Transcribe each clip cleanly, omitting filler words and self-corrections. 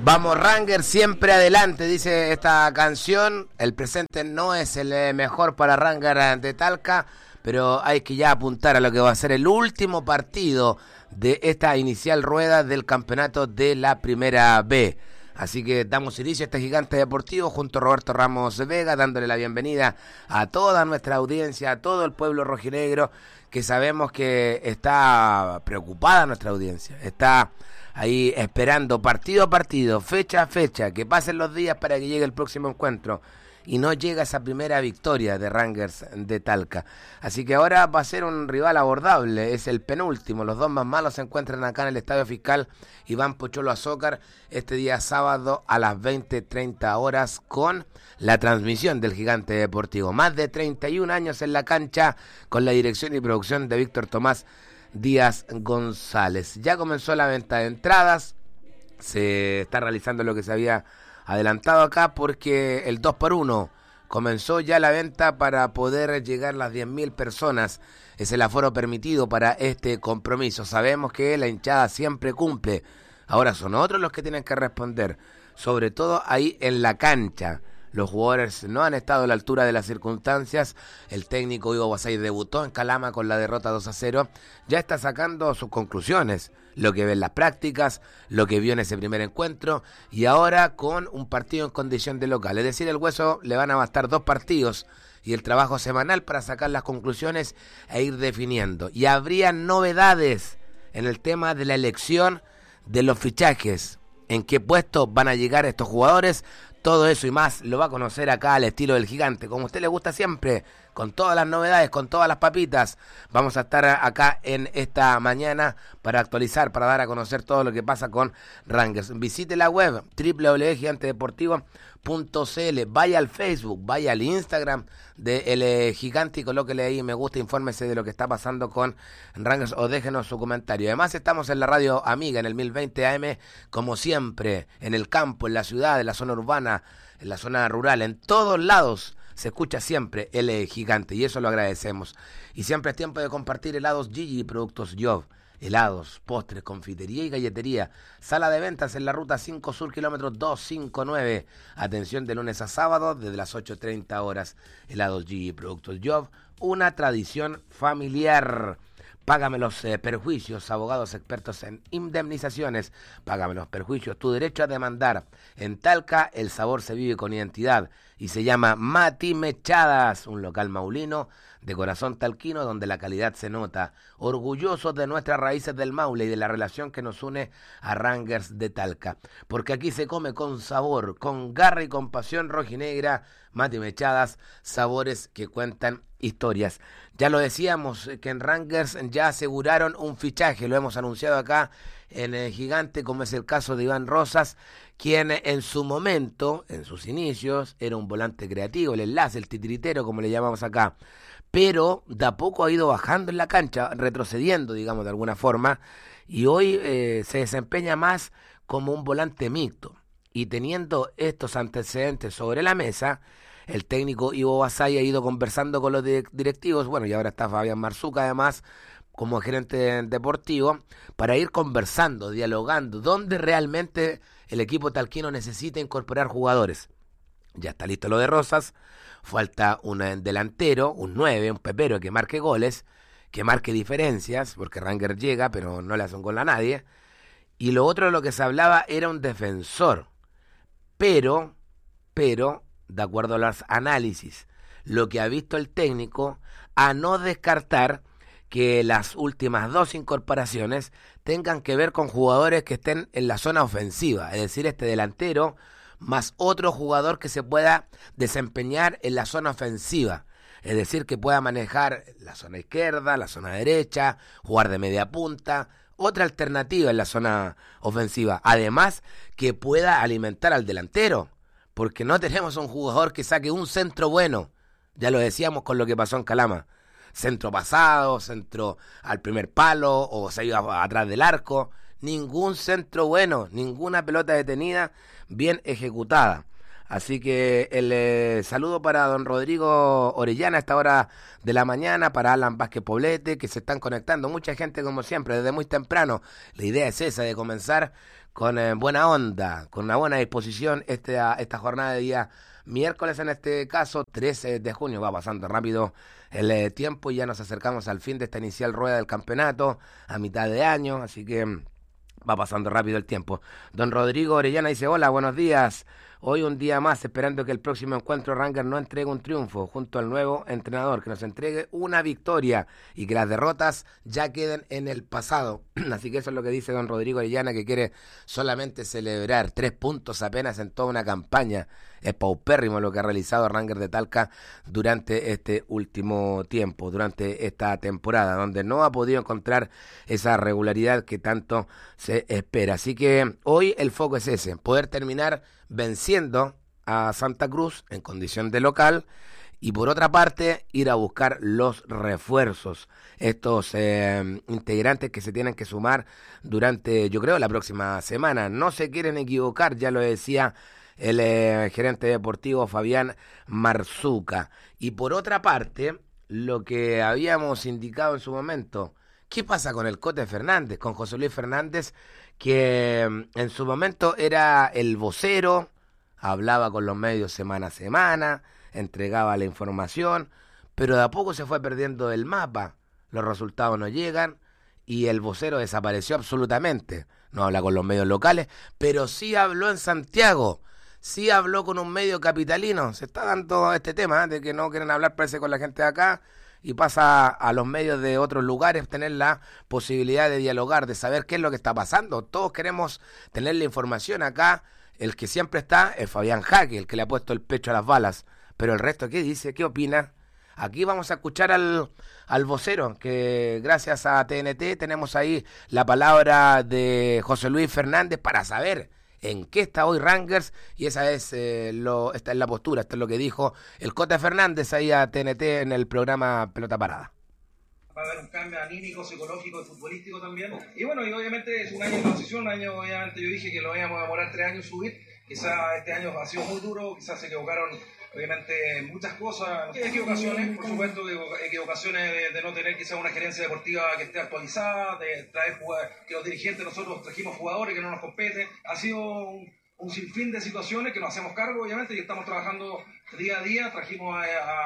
Vamos Rangers, siempre adelante, dice esta canción. El presente no es el mejor para Rangers de Talca, pero hay que ya apuntar a lo que va a ser el último partido de esta inicial rueda del campeonato de la Primera B. Así que damos inicio a este gigante deportivo junto a Roberto Ramos Vega, dándole la bienvenida a toda nuestra audiencia, a todo el pueblo rojinegro, que sabemos que está preocupada nuestra audiencia, está ahí esperando partido a partido, fecha a fecha, que pasen los días para que llegue el próximo encuentro. Y no llega esa primera victoria de Rangers de Talca. Así que ahora va a ser un rival abordable, es el penúltimo. Los dos más malos se encuentran acá en el Estadio Fiscal Iván Pocholo Azócar este día sábado a las 20:30 horas con la transmisión del Gigante Deportivo. Más de 31 años en la cancha con la dirección y producción de Víctor Tomás Díaz González. Ya comenzó la venta de entradas, se está realizando lo que se había adelantado acá porque el 2x1 comenzó ya la venta para poder llegar a las 10.000 personas. Es el aforo permitido para este compromiso. Sabemos que la hinchada siempre cumple. Ahora son otros los que tienen que responder, sobre todo ahí en la cancha. Los jugadores no han estado a la altura de las circunstancias. El técnico Ivo Guasay debutó en Calama con la derrota 2-0. Ya está sacando sus conclusiones, lo que ve en las prácticas, lo que vio en ese primer encuentro, y ahora con un partido en condición de local. Es decir, el Hueso le van a bastar 2 partidos y el trabajo semanal para sacar las conclusiones e ir definiendo. Y habría novedades en el tema de la elección de los fichajes. ¿En qué puestos van a llegar estos jugadores? Todo eso y más lo va a conocer acá al estilo del Gigante, como a usted le gusta siempre, con todas las novedades, con todas las papitas. Vamos a estar acá en esta mañana para actualizar, para dar a conocer todo lo que pasa con Rangers. Visite la web www.gigantedeportivo.cl, vaya al Facebook, vaya al Instagram del Gigante y colóquele ahí me gusta, infórmese de lo que está pasando con Rangers o déjenos su comentario. Además estamos en la radio amiga, en el 1020 AM, como siempre, en el campo, en la ciudad, en la zona urbana, en la zona rural, en todos lados se escucha siempre el Gigante y eso lo agradecemos. Y siempre es tiempo de compartir helados Gigi y productos Job. Helados, postres, confitería y galletería. Sala de ventas en la ruta 5 Sur, kilómetro 259. Atención de lunes a sábado desde las 8:30 horas. Helados Gigi y productos Job, una tradición familiar. Págame los perjuicios, abogados expertos en indemnizaciones. Págame los perjuicios, tu derecho a demandar. En Talca el sabor se vive con identidad y se llama Mati Mechadas, un local maulino de corazón talquino donde la calidad se nota. Orgullosos de nuestras raíces del Maule y de la relación que nos une a Rangers de Talca. Porque aquí se come con sabor, con garra y con pasión rojinegra. Mati Mechadas, sabores que cuentan historias. Ya lo decíamos que en Rangers ya aseguraron un fichaje, lo hemos anunciado acá en el Gigante, como es el caso de Iván Rosas, quien en su momento, en sus inicios, era un volante creativo, el enlace, el titiritero, como le llamamos acá, pero de a poco ha ido bajando en la cancha, retrocediendo, digamos, de alguna forma, y hoy se desempeña más como un volante mixto. Y teniendo estos antecedentes sobre la mesa, el técnico Ivo Guasay ha ido conversando con los directivos, bueno, y ahora está Fabián Marzuca además como gerente deportivo, para ir conversando, dialogando, dónde realmente el equipo talquino necesita incorporar jugadores. Ya está listo lo de Rosas, falta un delantero, un 9, un pepero que marque goles, que marque diferencias, porque Ranger llega, pero no le hace un gol a nadie. Y lo otro de lo que se hablaba era un defensor, pero, de acuerdo a los análisis, lo que ha visto el técnico, a no descartar que las últimas 2 incorporaciones tengan que ver con jugadores que estén en la zona ofensiva, es decir, este delantero más otro jugador que se pueda desempeñar en la zona ofensiva, es decir, que pueda manejar la zona izquierda, la zona derecha, jugar de media punta, otra alternativa en la zona ofensiva, además que pueda alimentar al delantero, porque no tenemos un jugador que saque un centro bueno, ya lo decíamos con lo que pasó en Calama, centro pasado, centro al primer palo o se iba atrás del arco, ningún centro bueno, ninguna pelota detenida bien ejecutada. Así que el saludo para don Rodrigo Orellana a esta hora de la mañana, para Alan Vázquez Poblete, que se están conectando, mucha gente como siempre, desde muy temprano. La idea es esa, de comenzar con buena onda, con una buena disposición esta jornada de día miércoles, en este caso 13 de junio. Va pasando rápido el tiempo y ya nos acercamos al fin de esta inicial rueda del campeonato a mitad de año, así que va pasando rápido el tiempo. Don Rodrigo Orellana dice: hola, buenos días. Hoy un día más, esperando que el próximo encuentro Rangers no entregue un triunfo junto al nuevo entrenador, que nos entregue una victoria y que las derrotas ya queden en el pasado. Así que eso es lo que dice don Rodrigo Orellana, que quiere solamente celebrar 3 puntos apenas en toda una campaña. Es paupérrimo lo que ha realizado Rangers de Talca durante este último tiempo, durante esta temporada, donde no ha podido encontrar esa regularidad que tanto se espera. Así que hoy el foco es ese, poder terminar venciendo a Santa Cruz en condición de local y por otra parte ir a buscar los refuerzos, estos integrantes que se tienen que sumar durante, yo creo, la próxima semana. No se quieren equivocar, ya lo decía el gerente deportivo Fabián Marzuca. Y por otra parte, lo que habíamos indicado en su momento, ¿qué pasa con el Cote Fernández, con José Luis Fernández, que en su momento era el vocero, hablaba con los medios semana a semana, entregaba la información, pero de a poco se fue perdiendo el mapa, los resultados no llegan y el vocero desapareció absolutamente? No habla con los medios locales, pero sí habló en Santiago, sí habló con un medio capitalino. Se está dando este tema, de que no quieren hablar, parece, con la gente de acá, y pasa a los medios de otros lugares tener la posibilidad de dialogar, de saber qué es lo que está pasando. Todos queremos tener la información. Acá el que siempre está es Fabián Jaque, el que le ha puesto el pecho a las balas. Pero el resto, ¿qué dice? ¿Qué opina? Aquí vamos a escuchar al vocero, que gracias a TNT tenemos ahí la palabra de José Luis Fernández para saber en qué está hoy Rangers, y esa es esta es la postura, esto es lo que dijo el Cote Fernández ahí a TNT en el programa Pelota Parada. Va a haber un cambio anímico, psicológico y futbolístico también. Y bueno, y obviamente es un año de transición, un año, obviamente yo dije que lo íbamos a demorar 3 años subir. Quizás este año ha sido muy duro, quizás se equivocaron obviamente muchas cosas, equivocaciones, por supuesto, equivocaciones de no tener quizás una gerencia deportiva que esté actualizada, de traer que los dirigentes nosotros trajimos jugadores que no nos competen. Ha sido un sinfín de situaciones que nos hacemos cargo, obviamente, y estamos trabajando día a día. Trajimos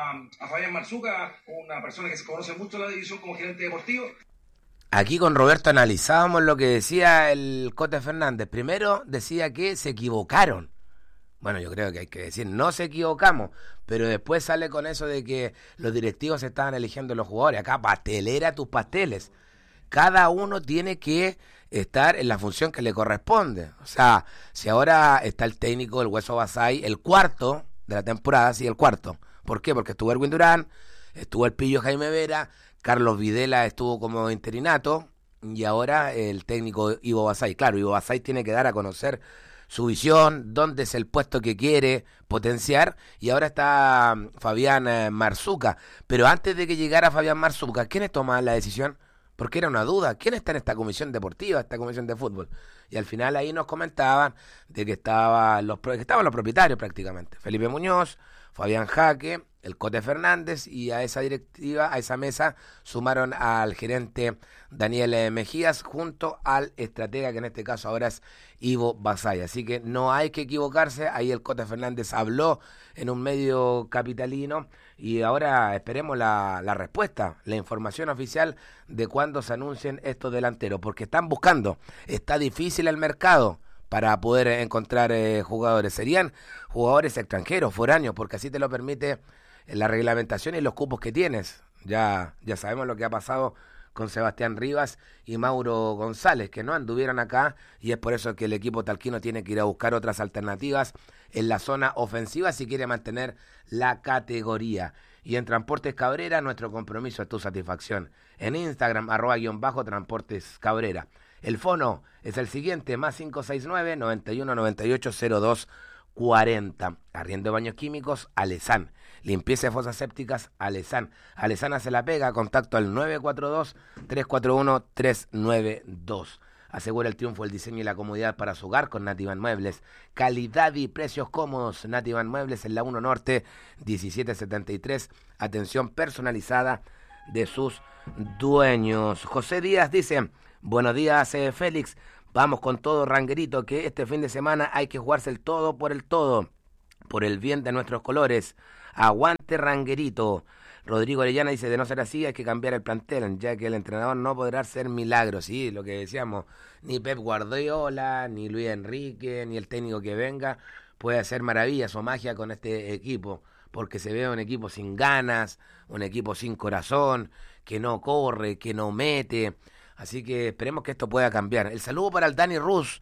a Fabián Marzuca, una persona que se conoce mucho la división como gerente deportivo. Aquí con Roberto analizábamos lo que decía el Cote Fernández. Primero decía que se equivocaron. Bueno, yo creo que hay que decir, no se equivocamos, pero después sale con eso de que los directivos estaban eligiendo los jugadores. Acá pastelera tus pasteles. Cada uno tiene que estar en la función que le corresponde. O sea, si ahora está el técnico, el Hueso Basay, el cuarto de la temporada, sí, el cuarto. ¿Por qué? Porque estuvo Erwin Durán, estuvo el Pillo Jaime Vera, Carlos Videla estuvo como interinato y ahora el técnico Ivo Basay. Claro, Ivo Basay tiene que dar a conocer su visión, dónde es el puesto que quiere potenciar, y ahora está Fabián Marzuca. Pero antes de que llegara Fabián Marzuca, ¿quiénes toman la decisión? Porque era una duda, ¿quién está en esta comisión deportiva, esta comisión de fútbol? Y al final ahí nos comentaban de que estaban los propietarios prácticamente, Felipe Muñoz, Fabián Jaque, el Cote Fernández, y a esa directiva, a esa mesa, sumaron al gerente Daniel Mejías junto al estratega, que en este caso ahora es Ivo Basay. Así que no hay que equivocarse, ahí el Cote Fernández habló en un medio capitalino y ahora esperemos la respuesta, la información oficial de cuándo se anuncien estos delanteros, porque están buscando, está difícil el mercado para poder encontrar jugadores. Serían jugadores extranjeros, foráneos, porque así te lo permite la reglamentación y los cupos que tienes. Ya sabemos lo que ha pasado con Sebastián Rivas y Mauro González, que no anduvieron acá, y es por eso que el equipo talquino tiene que ir a buscar otras alternativas en la zona ofensiva si quiere mantener la categoría. Y en Transportes Cabrera, nuestro compromiso es tu satisfacción. En Instagram, @Transportes Cabrera. El fono es el siguiente, más 569-9198-0240. Arriendo de baños químicos, Alesán. Limpieza de fosas sépticas, Alesán. Alesán se la pega, contacto al 942-341-392. Asegura el triunfo, el diseño y la comodidad para su hogar con Nativan Muebles. Calidad y precios cómodos. Nativan Muebles en la 1 Norte, 1773. Atención personalizada de sus dueños. José Díaz dice: buenos días, Félix. Vamos con todo, Ranguerito, que este fin de semana hay que jugarse el todo, por el bien de nuestros colores. Aguante, Ranguerito. Rodrigo Orellana dice, de no ser así hay que cambiar el plantel, ya que el entrenador no podrá hacer milagros, sí, lo que decíamos, ni Pep Guardiola, ni Luis Enrique, ni el técnico que venga puede hacer maravillas o magia con este equipo, porque se ve un equipo sin ganas, un equipo sin corazón, que no corre, que no mete, así que esperemos que esto pueda cambiar. El saludo para el Dani Rus,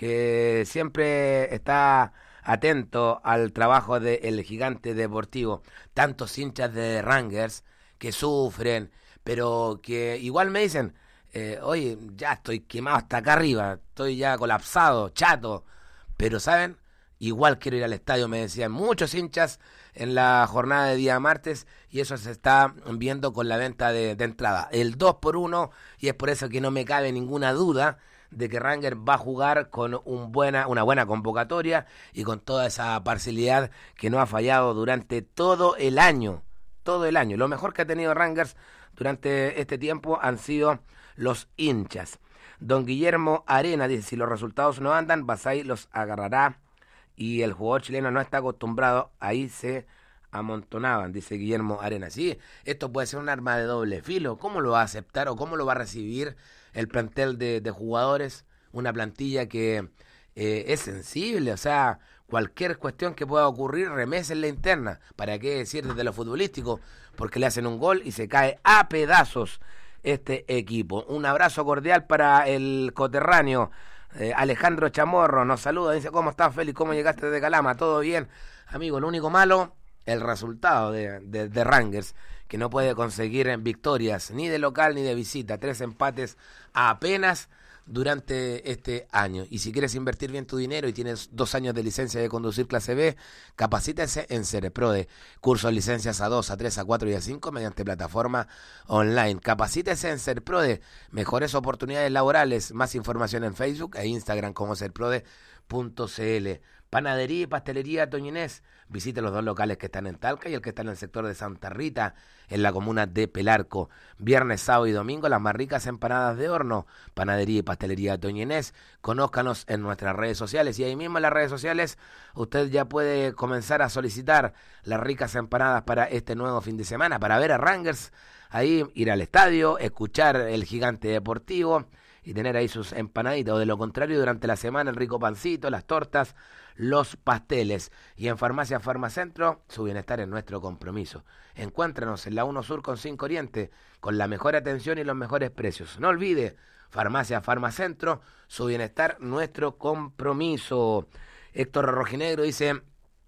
que siempre está atento al trabajo del Gigante Deportivo, tantos hinchas de Rangers que sufren, pero que igual me dicen, oye, ya estoy quemado hasta acá arriba, estoy ya colapsado, chato, pero ¿saben? Igual quiero ir al estadio, me decían muchos hinchas en la jornada de día martes, y eso se está viendo con la venta de entrada, el 2x1, y es por eso que no me cabe ninguna duda de que Rangers va a jugar con una buena convocatoria y con toda esa parcialidad que no ha fallado durante todo el año. Todo el año. Lo mejor que ha tenido Rangers durante este tiempo han sido los hinchas. Don Guillermo Arena dice, si los resultados no andan, Basay los agarrará y el jugador chileno no está acostumbrado, ahí se amontonaban, dice Guillermo Arena. Sí, esto puede ser un arma de doble filo. ¿Cómo lo va a aceptar o cómo lo va a recibir el plantel de jugadores? Una plantilla que es sensible, o sea, cualquier cuestión que pueda ocurrir remesa en la interna. ¿Para qué decir desde lo futbolístico? Porque le hacen un gol y se cae a pedazos este equipo. Un abrazo cordial para el coterráneo. Alejandro Chamorro nos saluda, dice, ¿cómo estás, Félix? ¿Cómo llegaste desde Calama? ¿Todo bien? Amigo, lo único malo, el resultado de Rangers, que no puede conseguir victorias ni de local ni de visita, 3 empates apenas durante este año. Y si quieres invertir bien tu dinero y tienes 2 años de licencia de conducir clase B, capacítese en Cereprode, cursos licencias A2, A3, A4 y A5 mediante plataforma online. Capacítese en Cereprode, mejores oportunidades laborales, más información en Facebook e Instagram como Cereprode.cl. Panadería y pastelería Toñinés. Visite los 2 locales que están en Talca y el que está en el sector de Santa Rita, en la comuna de Pelarco. Viernes, sábado y domingo, las más ricas empanadas de horno. Panadería y pastelería Toñinés. Conózcanos en nuestras redes sociales y ahí mismo en las redes sociales usted ya puede comenzar a solicitar las ricas empanadas para este nuevo fin de semana, para ver a Rangers, ahí ir al estadio, escuchar el Gigante Deportivo y tener ahí sus empanaditas, o de lo contrario durante la semana el rico pancito, las tortas, los pasteles. Y en Farmacia Farmacentro, su bienestar es nuestro compromiso. Encuéntranos en la 1 Sur con 5 Oriente, con la mejor atención y los mejores precios. No olvide, Farmacia Farmacentro, su bienestar, nuestro compromiso. Héctor Rojinegro dice,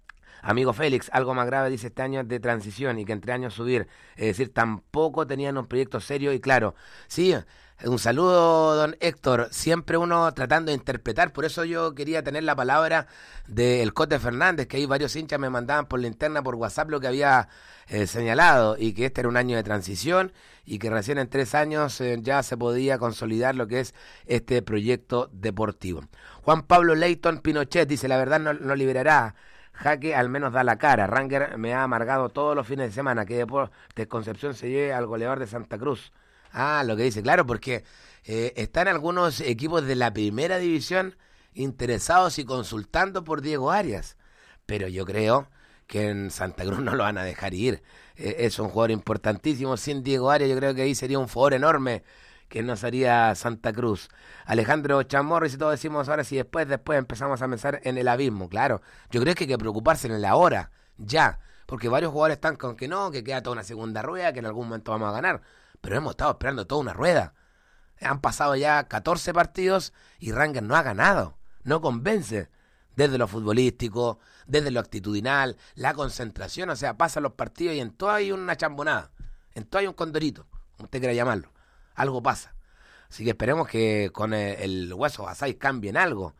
amigo Félix, algo más grave, dice, este año es de transición y que entre años subir, es decir, tampoco tenían un proyecto serio y claro. Sí, un saludo, don Héctor, siempre uno tratando de interpretar, por eso yo quería tener la palabra del Cote Fernández, que ahí varios hinchas me mandaban por la interna, por WhatsApp, lo que había señalado, y que este era un año de transición, y que recién en 3 años ya se podía consolidar lo que es este proyecto deportivo. Juan Pablo Leighton Pinochet dice, la verdad no liberará, Jaque al menos da la cara, Ranger me ha amargado todos los fines de semana, que Deportes Concepción se lleve al goleador de Santa Cruz. Ah, lo que dice, claro, porque están algunos equipos de la primera división interesados y consultando por Diego Arias, pero yo creo que en Santa Cruz no lo van a dejar ir. Es un jugador importantísimo, sin Diego Arias yo creo que ahí sería un favor enorme que nos haría Santa Cruz. Alejandro Chamorro, y si todos decimos ahora, si después empezamos a pensar en el abismo, claro, yo creo que hay que preocuparse en el ahora, ya, porque varios jugadores están con que no, que queda toda una segunda rueda, que en algún momento vamos a ganar, pero hemos estado esperando toda una rueda. Han pasado ya 14 partidos y Rangers no ha ganado, no convence, desde lo futbolístico, desde lo actitudinal, la concentración, o sea, pasan los partidos y en todo hay una chambonada, en todo hay un condorito, como usted quiera llamarlo. Algo pasa. Así que esperemos que con el Hueso Basay cambien algo.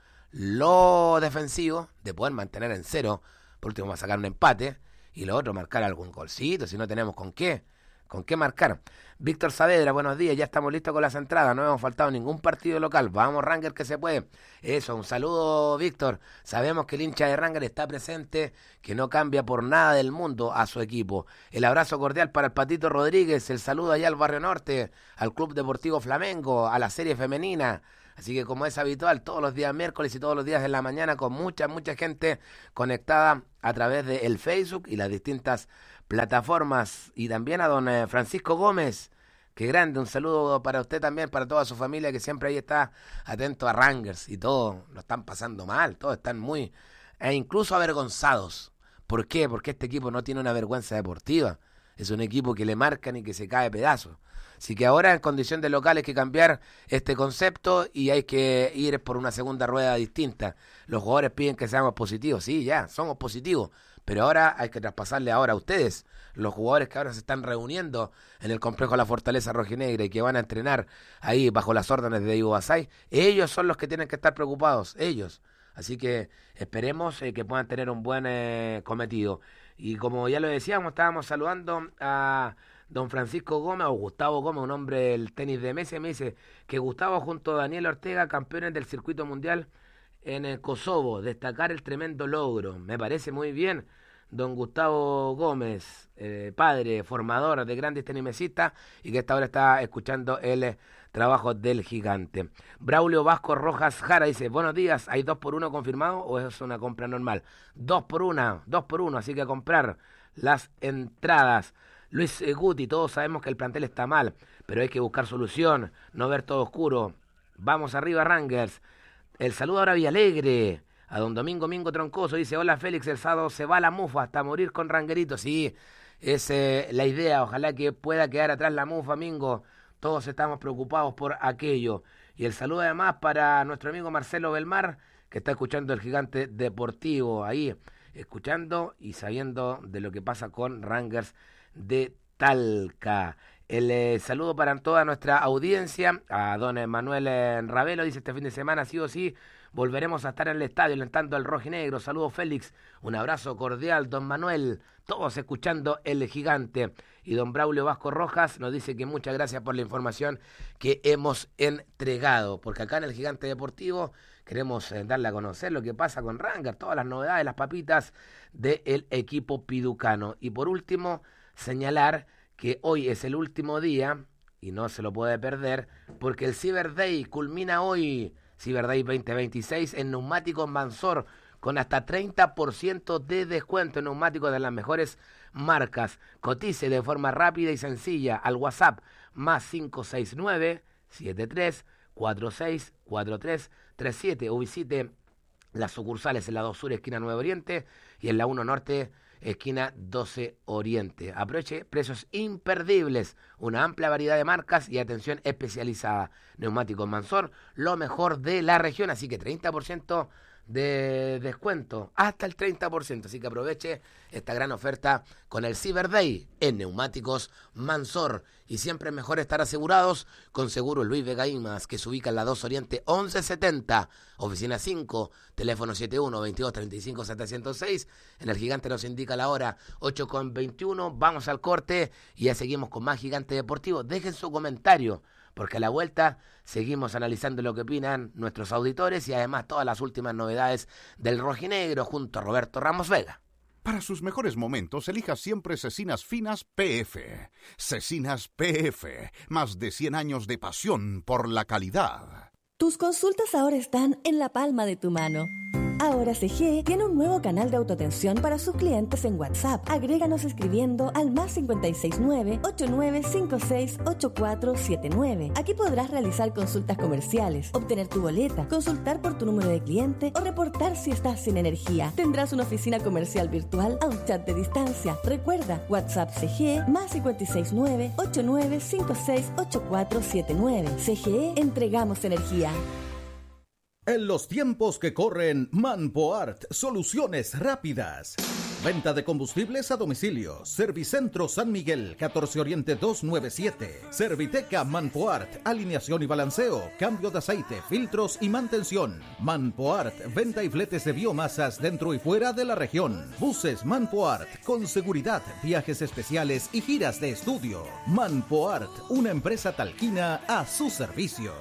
Lo defensivo, de poder mantener en 0, por último va a sacar un empate, y lo otro, marcar algún golcito, si no tenemos con qué marcar. Víctor Saavedra, buenos días, ya estamos listos con las entradas, no hemos faltado ningún partido local, vamos Rangers que se puede. Eso, un saludo Víctor, sabemos que el hincha de Rangers está presente, que no cambia por nada del mundo a su equipo. El abrazo cordial para el Patito Rodríguez, el saludo allá al Barrio Norte, al Club Deportivo Flamengo, a la serie femenina, Así que como es habitual, todos los días miércoles y todos los días de la mañana con mucha gente conectada a través del Facebook y las distintas plataformas. Y también a don Francisco Gómez, qué grande, un saludo para usted también, para toda su familia que siempre ahí está atento a Rangers y todos lo están pasando mal, todos están muy, incluso avergonzados. ¿Por qué? Porque este equipo no tiene una vergüenza deportiva, es un equipo que le marcan y que se cae a pedazos. Así que ahora en condición de local hay que cambiar este concepto y hay que ir por una segunda rueda distinta. Los jugadores piden que seamos positivos, sí, ya, somos positivos, pero ahora hay que traspasarle ahora a ustedes, los jugadores que ahora se están reuniendo en el complejo La Fortaleza Rojinegra y que van a entrenar ahí bajo las órdenes de Ivo Basay, ellos son los que tienen que estar preocupados, ellos. Así que esperemos que puedan tener un buen cometido. Y como ya lo decíamos, estábamos saludando a don Francisco Gómez, o Gustavo Gómez, un hombre del tenis de Messi, me dice que Gustavo junto a Daniel Ortega, campeones del circuito mundial en el Kosovo, destacar el tremendo logro. Me parece muy bien, don Gustavo Gómez, padre, formador de grandes tenisistas y que hasta ahora está escuchando el trabajo del gigante. Braulio Vasco Rojas Jara dice, buenos días, ¿hay 2x1 confirmado o es una compra normal? 2x1, así que a comprar las entradas. Luis Guti, todos sabemos que el plantel está mal, pero hay que buscar solución, no ver todo oscuro. Vamos arriba, Rangers. El saludo ahora a Villalegre, a don Domingo Mingo Troncoso, dice, hola Félix, el sábado se va a la mufa hasta morir con Ranguerito. Sí, es la idea, ojalá que pueda quedar atrás la mufa, Mingo. Todos estamos preocupados por aquello. Y el saludo además para nuestro amigo Marcelo Belmar, que está escuchando el Gigante Deportivo, ahí, escuchando y sabiendo de lo que pasa con Rangers de Talca. El saludo para toda nuestra audiencia, a don Manuel Ravelo, dice este fin de semana sí o sí, volveremos a estar en el estadio alentando al rojinegro. Saludos Félix, un abrazo cordial, don Manuel, todos escuchando el Gigante. Y don Braulio Vasco Rojas nos dice que muchas gracias por la información que hemos entregado, porque acá en el Gigante Deportivo queremos darle a conocer lo que pasa con Rangers, todas las novedades, las papitas del equipo piducano. Y por último, señalar que hoy es el último día, y no se lo puede perder, porque el Cyber Day culmina hoy, Cyber Day 2026, en Neumáticos Mansor, con hasta 30% de descuento en neumáticos de las mejores marcas. Cotice de forma rápida y sencilla al WhatsApp más 569-7346-4337 o visite las sucursales en la 2 Sur, esquina 9 Oriente, y en la 1 Norte, esquina 12 Oriente. Aproveche precios imperdibles, una amplia variedad de marcas y atención especializada. Neumáticos Mansor, lo mejor de la región, así que 30% de descuento, hasta el 30%, así que aproveche esta gran oferta con el Cyber Day en Neumáticos Mansor. Y siempre es mejor estar asegurados con Seguro Luis Vega Imas, que se ubica en la 2 Oriente 1170, oficina 5, teléfono 71-22-35-706. En el Gigante nos indica la hora 8:21. Vamos al corte y ya seguimos con más Gigante Deportivo. Dejen su comentario, porque a la vuelta seguimos analizando lo que opinan nuestros auditores y además todas las últimas novedades del rojinegro junto a Roberto Ramos Vega. Para sus mejores momentos, elija siempre Cecinas Finas PF. Cecinas PF, más de 100 años de pasión por la calidad. Tus consultas ahora están en la palma de tu mano. Ahora CGE tiene un nuevo canal de autoatención para sus clientes en WhatsApp. Agréganos escribiendo al más 569-8956-8479. Aquí podrás realizar consultas comerciales, obtener tu boleta, consultar por tu número de cliente o reportar si estás sin energía. Tendrás una oficina comercial virtual a un chat de distancia. Recuerda, WhatsApp CGE más 569-8956-8479. CGE, entregamos energía. En los tiempos que corren, Manpoart, soluciones rápidas. Venta de combustibles a domicilio. Servicentro San Miguel, 14 Oriente 297. Serviteca Manpoart, alineación y balanceo, cambio de aceite, filtros y mantención. Manpoart, venta y fletes de biomasas dentro y fuera de la región. Buses Manpoart, con seguridad, viajes especiales y giras de estudio. Manpoart, una empresa talquina a su servicio.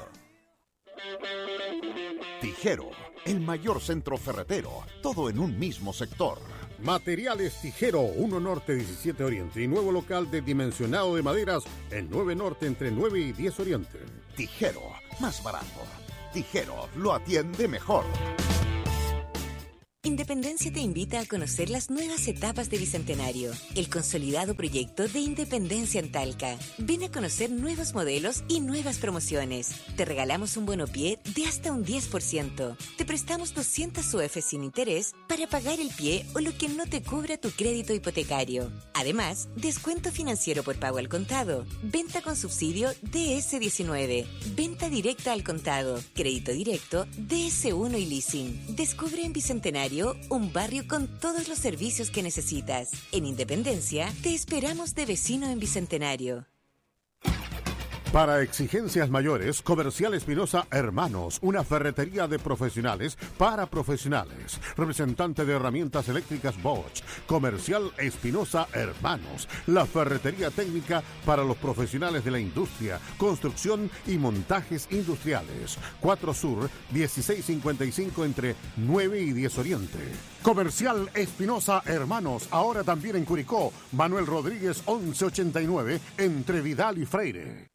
Tijero, el mayor centro ferretero, todo en un mismo sector. Materiales Tijero, 1 Norte 17 Oriente y nuevo local de dimensionado de maderas en 9 Norte entre 9 y 10 Oriente. Tijero, más barato, Tijero lo atiende mejor. Independencia te invita a conocer las nuevas etapas de Bicentenario, el consolidado proyecto de Independencia en Talca. Ven a conocer nuevos modelos y nuevas promociones. Te regalamos un bono pie de hasta un 10%. Te prestamos 200 UF sin interés para pagar el pie o lo que no te cubra tu crédito hipotecario. Además, descuento financiero por pago al contado, venta con subsidio DS19, venta directa al contado, crédito directo, DS1 y leasing. Descubre en Bicentenario un barrio con todos los servicios que necesitas. En Independencia, te esperamos de vecino en Bicentenario. Para exigencias mayores, Comercial Espinosa Hermanos, una ferretería de profesionales para profesionales. Representante de herramientas eléctricas Bosch. Comercial Espinosa Hermanos, la ferretería técnica para los profesionales de la industria, construcción y montajes industriales. 4 Sur, 1655 entre 9 y 10 Oriente. Comercial Espinosa Hermanos, ahora también en Curicó. Manuel Rodríguez 1189 entre Vidal y Freire.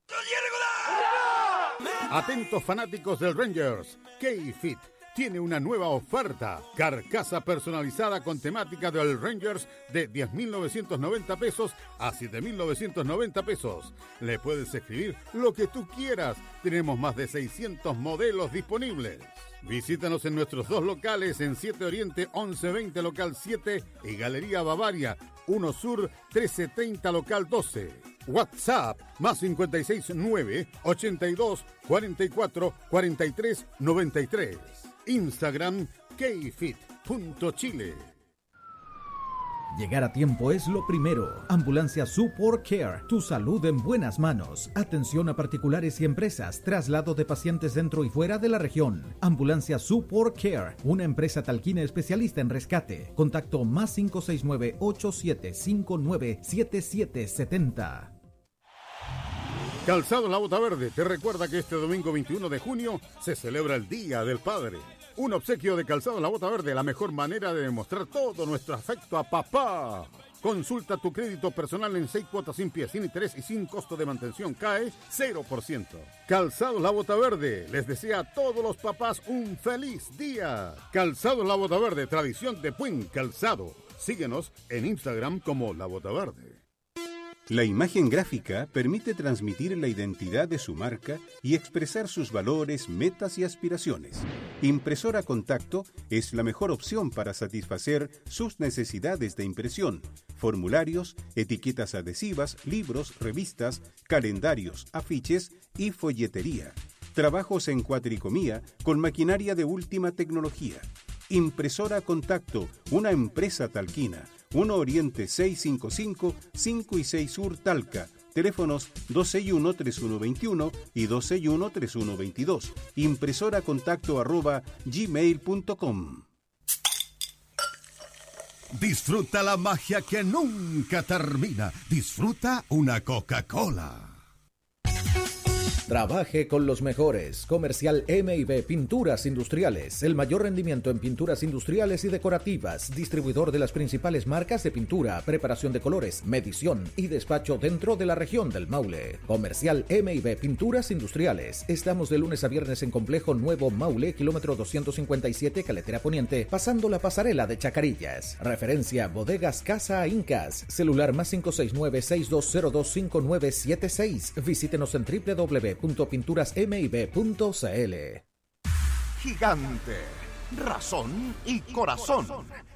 Atentos fanáticos del Rangers, K-Fit tiene una nueva oferta. Carcasa personalizada con temática del Rangers de 10.990 pesos a 7.990 pesos. Le puedes escribir lo que tú quieras. Tenemos más de 600 modelos disponibles. Visítanos en nuestros 2 locales en 7 Oriente 1120 local 7 y Galería Bavaria 1 Sur 1330 local 12. WhatsApp más 569 82 44 43 93. Instagram kfit.chile. Llegar a tiempo es lo primero. Ambulancia Support Care, tu salud en buenas manos. Atención a particulares y empresas, traslado de pacientes dentro y fuera de la región. Ambulancia Support Care, una empresa talquina especialista en rescate. Contacto más 569-8759-7770. Calzado La Bota Verde te recuerda que este domingo 21 de junio se celebra el Día del Padre. Un obsequio de Calzado La Bota Verde, la mejor manera de demostrar todo nuestro afecto a papá. Consulta tu crédito personal en 6 cuotas sin pie, sin interés y sin costo de mantención. CAE 0%. Calzado La Bota Verde les desea a todos los papás un feliz día. Calzado La Bota Verde, tradición de buen calzado. Síguenos en Instagram como La Bota Verde. La imagen gráfica permite transmitir la identidad de su marca y expresar sus valores, metas y aspiraciones. Impresora Contacto es la mejor opción para satisfacer sus necesidades de impresión, formularios, etiquetas adhesivas, libros, revistas, calendarios, afiches y folletería. Trabajos en cuatricomía con maquinaria de última tecnología. Impresora Contacto, una empresa talquina. 1 Oriente 655, 5 y 6 Sur Talca. Teléfonos 261-3121 y 261-3122. impresoracontacto@gmail.com. Disfruta la magia que nunca termina. Disfruta una Coca-Cola. Trabaje con los mejores. Comercial M&B Pinturas Industriales. El mayor rendimiento en pinturas industriales y decorativas. Distribuidor de las principales marcas de pintura, preparación de colores, medición y despacho dentro de la región del Maule. Comercial M&B Pinturas Industriales. Estamos de lunes a viernes en Complejo Nuevo Maule, kilómetro 257, Caletera Poniente, pasando la pasarela de Chacarillas. Referencia Bodegas Casa Incas. Celular más 569-6202-5976. Visítenos en www.pinturasmib.cl. Gigante, razón y corazón.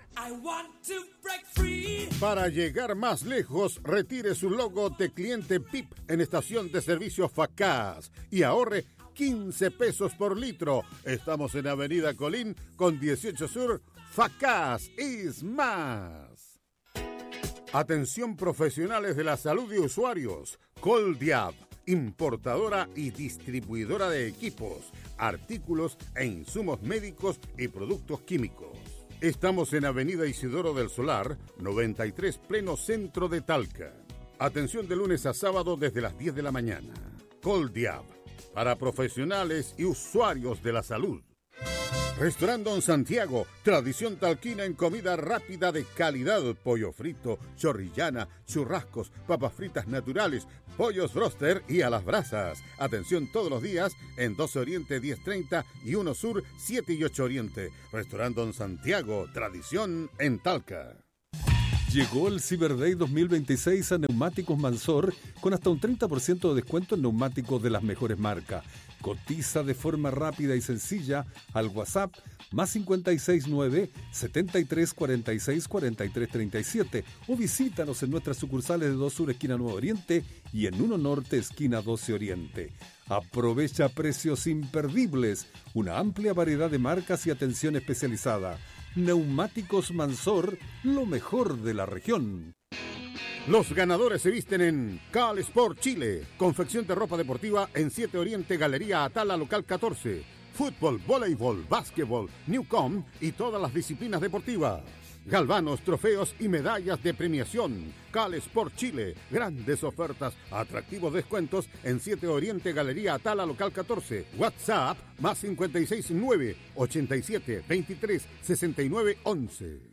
Para llegar más lejos, retire su logo de cliente PIP en estación de servicio Facaz y ahorre 15 pesos por litro. Estamos en Avenida Colín con 18 Sur. Facaz is más. Atención profesionales de la salud y usuarios. Coldiab, importadora y distribuidora de equipos, artículos e insumos médicos y productos químicos. Estamos en Avenida Isidoro del Solar, 93, pleno centro de Talca. Atención de lunes a sábado desde las 10 de la mañana. Coldiab, para profesionales y usuarios de la salud. Restaurante Don Santiago, tradición talquina en comida rápida de calidad, pollo frito, chorrillana, churrascos, papas fritas naturales, pollos broster y a las brasas. Atención todos los días en 12 Oriente 1030 y 1 Sur 7 y 8 Oriente. Restaurante Don Santiago, tradición en Talca. Llegó el Cyber Day 2026 a Neumáticos Mansor con hasta un 30% de descuento en neumáticos de las mejores marcas. Cotiza de forma rápida y sencilla al WhatsApp más 569 73 46 43 37 o visítanos en nuestras sucursales de 2 Sur esquina 9 Oriente y en 1 Norte esquina 12 Oriente. Aprovecha precios imperdibles, una amplia variedad de marcas y atención especializada. Neumáticos Mansor, lo mejor de la región. Los ganadores se visten en Cal Sport Chile. Confección de ropa deportiva en 7 Oriente, Galería Atala, local 14. Fútbol, voleibol, básquetbol, Newcom y todas las disciplinas deportivas. Galvanos, trofeos y medallas de premiación. Cal Sport Chile. Grandes ofertas, atractivos descuentos en 7 Oriente, Galería Atala, local 14. WhatsApp más 569 87 23 69 11.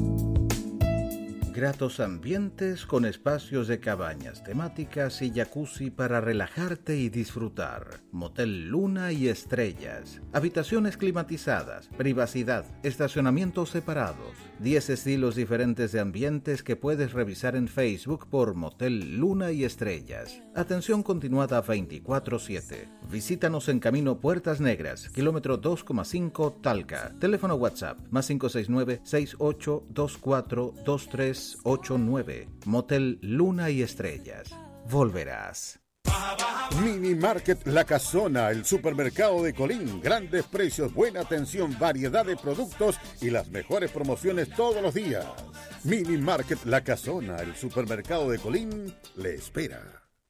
Gratos ambientes con espacios de cabañas temáticas y jacuzzi para relajarte y disfrutar. Motel Luna y Estrellas. Habitaciones climatizadas, privacidad, estacionamientos separados. 10 estilos diferentes de ambientes que puedes revisar en Facebook por Motel Luna y Estrellas. Atención continuada 24/7. Visítanos en Camino Puertas Negras, kilómetro 2,5 Talca. Teléfono WhatsApp más 569 6824 2389. Motel Luna y Estrellas. Volverás. Mini Market La Casona, el supermercado de Colín. Grandes precios, buena atención, variedad de productos y las mejores promociones todos los días. Mini Market La Casona, el supermercado de Colín, le espera.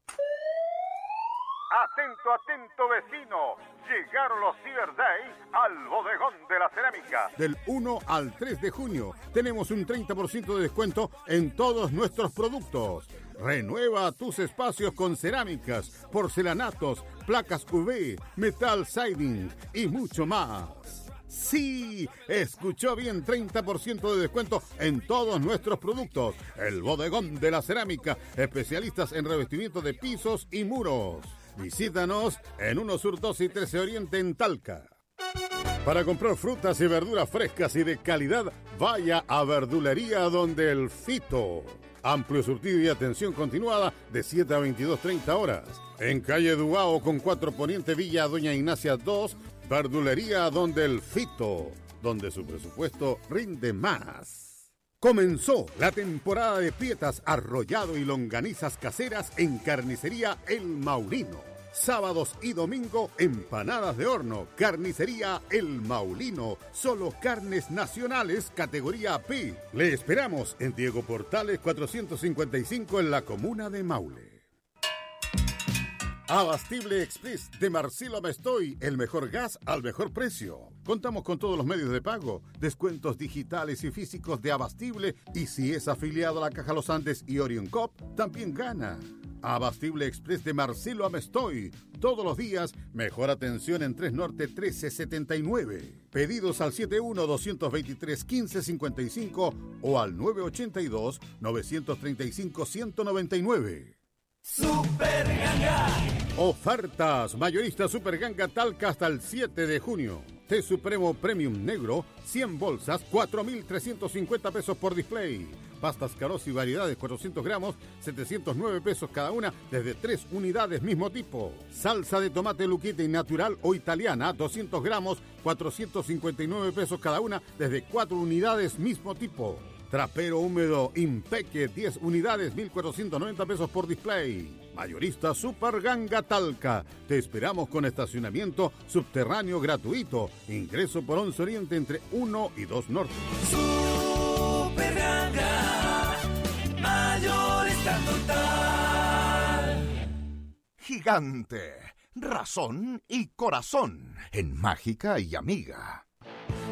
Atento, atento vecino, llegaron los Cyber Day al bodegón de la cerámica. Del 1 al 3 de junio tenemos un 30% de descuento en todos nuestros productos. Renueva tus espacios con cerámicas, porcelanatos, placas UV, metal siding y mucho más. Sí, escuchó bien, 30% de descuento en todos nuestros productos. El bodegón de la cerámica, especialistas en revestimiento de pisos y muros. Visítanos en 1 Sur 12 y 13 Oriente en Talca. Para comprar frutas y verduras frescas y de calidad, vaya a Verdulería Donde el Fito. Amplio surtido y atención continuada de 7 a 22:30 horas. En calle Dubao con 4 Poniente, Villa Doña Ignacia 2, Verdulería Donde el Fito, donde su presupuesto rinde más. Comenzó la temporada de prietas, arrollado y longanizas caseras en Carnicería El Maulino. Sábados y domingo, empanadas de horno. Carnicería El Maulino. Solo carnes nacionales, categoría P. Le esperamos en Diego Portales 455 en la comuna de Maule. Abastible Express de Marcelo Mestoy, el mejor gas al mejor precio. Contamos con todos los medios de pago, descuentos digitales y físicos de Abastible, y si es afiliado a la Caja Los Andes y Orion Cop, también gana. Abastible Express de Marcelo Amestoy. Todos los días, mejor atención en 3 Norte 1379. Pedidos al 71-223-1555 o al 982-935-199. Super Ganga. Ofertas. Mayorista Super Ganga Talca hasta el 7 de junio. Té Supremo Premium Negro, 100 bolsas, 4.350 pesos por display. Pastas Caros y variedades, 400 gramos, 709 pesos cada una, desde 3 unidades mismo tipo. Salsa de tomate Luquita y natural o italiana, 200 gramos, 459 pesos cada una, desde 4 unidades mismo tipo. Trapero húmedo Impeque, 10 unidades, 1.490 pesos por display. Mayorista Super Ganga Talca. Te esperamos con estacionamiento subterráneo gratuito. Ingreso por 11 Oriente entre 1 y 2 Norte. Super Ganga, Mayorista total. Gigante, razón y corazón en Mágica y Amiga.